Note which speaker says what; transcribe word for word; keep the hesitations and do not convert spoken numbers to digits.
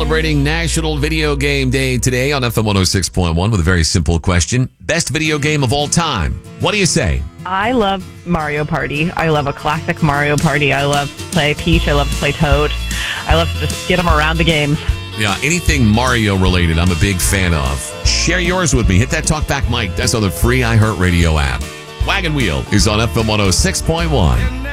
Speaker 1: celebrating National Video Game Day today on F M one oh six point one with a very simple question. Best video game of all time. What do you say?
Speaker 2: I love Mario Party. I love a classic Mario Party. I love to play Peach. I love to play Toad. I love to just get them around the games.
Speaker 1: Yeah, anything Mario related, I'm a big fan of. Share yours with me. Hit that Talkback mic. That's on the free iHeartRadio app. Wagon Wheel is on F M one oh six point one.